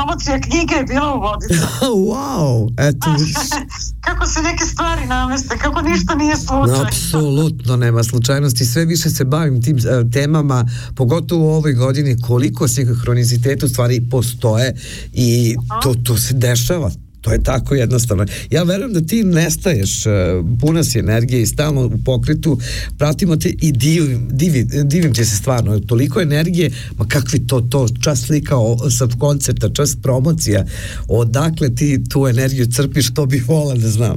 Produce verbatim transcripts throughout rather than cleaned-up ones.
promocija knjige je bila u Vodicama. Wow, eto. Kako se neke stvari nameste, kako ništa nije slučajno. Apsolutno nema slučajnosti. Sve više se bavim tim uh, temama, pogotovo u ovoj godini, koliko sinhroniziteta u stvari postoje i to, to se dešava. To je tako jednostavno. Ja verujem da ti nestaješ, puna si energije i stalno u pokretu, pratimo te i divim, divim, divim će se stvarno. Toliko energije, ma kakvi to, to čas slika sa koncerta, čas promocija. Odakle ti tu energiju crpiš, to bih volao da znam.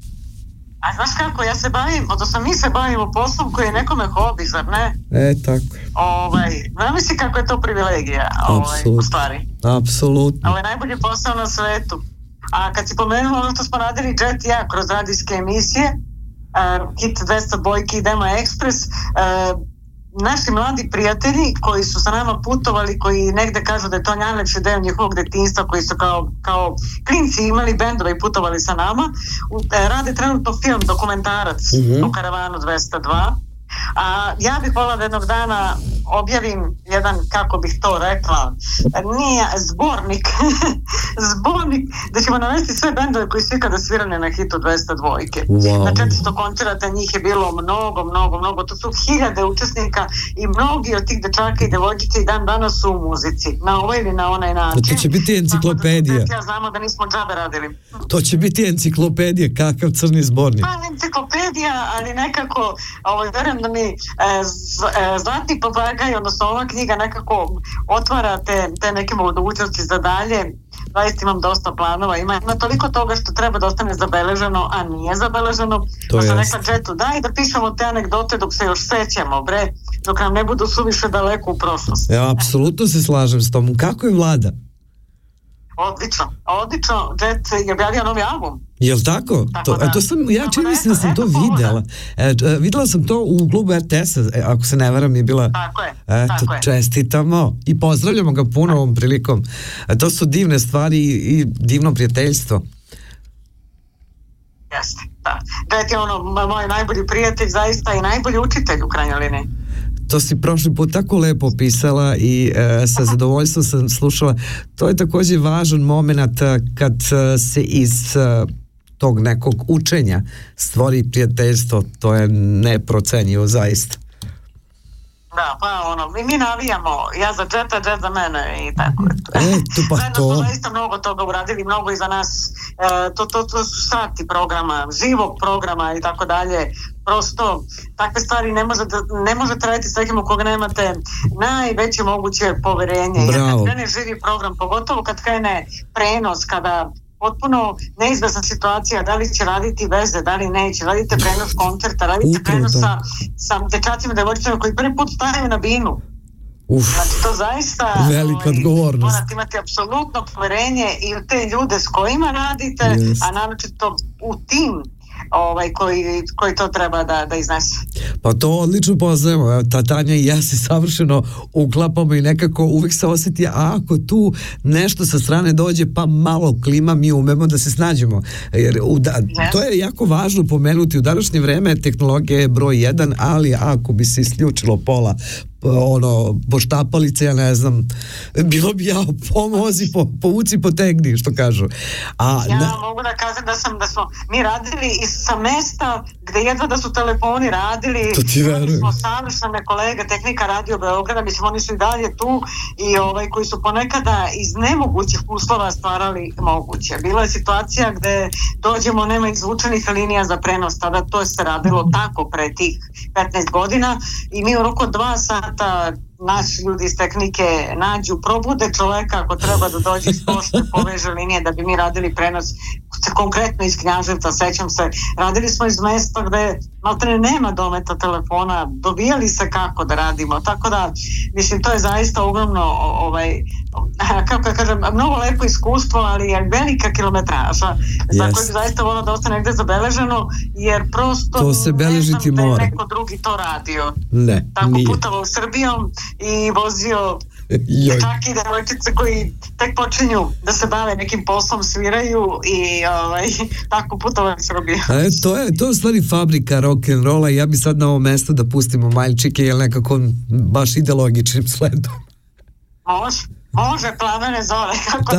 A znaš kako, ja se bavim, odnosno mi se bavimo poslom koji je nekome hobi, zar ne? E, tako je. Ovaj, zamisli kako je to privilegija, ovaj, u stvari. Apsolutno. Ovo je najbolji posao na svetu. A kad si pomenuo ono što smo radili Jet i ja kroz radijske emisije, uh, Hit dvesta Bojki i Dema Ekspres, uh, naši mladi prijatelji koji su sa nama putovali, koji negde kažu da je to najlepši deo njihovog detinjstva, koji su kao, kao klinci imali bendove i putovali sa nama, uh, rade trenutno film, dokumentarac mm-hmm. o Karavanu dvesta dva. A ja bih volila da jednog dana objavim jedan, kako bih to rekla, nije zbornik zbornik, da ćemo navesti sve bendove koji su ikada svirane na Hitu dvesta dva. Wow. Na četiristo koncerata njih je bilo mnogo, mnogo, mnogo, to su hiljade učesnika i mnogi od tih dečaka i devojčica i dan danas su u muzici, na ovaj ili na onaj način. To će biti enciklopedija. Ja znamo da nismo džabe radili. To će biti enciklopedija, kakav crni zbornik. Pa enciklopedija, ali nekako ovaj, verujem da mi e, z, e, Zlatni papagaj, odnosno ova knjiga nekako otvara te, te neke mogućnosti za dalje. Zaista imam dosta planova, ima, ima toliko toga što treba da ostane zabeleženo, a nije zabeleženo. To pa sam jest. rekla Jetu, daj da pišemo te anegdote dok se još sećamo, bre, dok nam ne budu suviše daleko u prošlosti. Ja, apsolutno se slažem s tom. Kako je Vlada? Odlično, odlično. Jet je objavio novi album. Jel tako? Tako to, da. to sam, ja čini mislim da sam Eto, to eto videla. E, videla sam to u klubu R T S-a, e, ako se ne varam je bila... Tako je, Eto, tako je. čestitamo i pozdravljamo ga puno ovom prilikom. E, to su divne stvari i, i divno prijateljstvo. Jeste, da. Jet je ono, moj najbolji prijatelj, zaista i najbolji učitelj u krajnjoj liniji. To si prošli put tako lepo opisala i e, sa zadovoljstvom sam slušala. To je također važan moment kad e, se iz e, tog nekog učenja stvori prijateljstvo. To je neprocenjivo zaista. Da, pa ono, mi, mi navijamo, ja za Jeta, Jet za mene i tako. E, to pa Zajedno to. smo zaista mnogo toga uradili, mnogo i za nas, e, to, to, to su sati programa, živog programa i tako dalje. Prosto, takve stvari ne može, ne možete raditi s nekim u koga nemate najveće moguće poverenje. Bravo. Jer kad krene živi program, pogotovo kad krene prenos, kada potpuno neizvesna situacija, da li će raditi veze, da li neće, radite prenos koncerta, radite prenos sa, sa dečacima, devojčicama koji prvi put stavaju na binu. Uf, znači to zaista velika ovaj, odgovornost. morate imati apsolutno poverenje i u te ljude s kojima radite, yes. a naročito u tim ovaj, koji, koji to treba da, da iznese. Pa to odlično poznajemo. Ta Tanja i ja se savršeno uklapamo i nekako uvijek se osjeti, a ako tu nešto sa strane dođe pa malo klima, mi umemo da se snađemo. Jer u da, yes. to je jako važno pomenuti. U današnje vreme tehnologija je broj jedan, ali ako bi se isključilo pola ono, poštapalice, ja ne znam, bilo bi ja pomozi, po, povuci, potegni, što kažu. A, ja na... mogu da kažem da sam, da smo mi radili iz sa mesta gde jedva da su telefoni radili. To ti verujem. Smo savršene kolege tehnika Radio Beograda, mislim oni su i dalje tu i ovaj, koji su ponekada iz nemogućih uslova stvarali moguće. Bila je situacija gde dođemo, nema izvučenih linija za prenos, tada to je se radilo tako pre tih petnaest godina i mi u roku dva sata naši ljudi iz tehnike nađu, probude čoveka ako treba da dođe iz pošte, poveže linije da bi mi radili prenos konkretno iz Knjaževca, sećam se, radili smo iz mesta gde maltene nema dometa telefona, dobijali se kako da radimo, tako da mislim to je zaista ogromno ovaj, kako ja kažem, mnogo lepo iskustvo, ali je velika kilometraža yes. za koju bi zaista volila da ostane negde zabeleženo, jer prosto to se beležiti ne znam mora. Da neko drugi to radio. Ne, tako nije. putovao Srbijom i vozio dečaki i devojčice koji tek počinju da se bave nekim poslom, sviraju i ovaj, tako putovao Srbiju. E, to je to je u stvari fabrika rock'n'rolla i ja bi sad na ovo mesto da pustimo Maljčike, jer nekako baš ide logičnim sledom. Može, može, Plamene zore, kako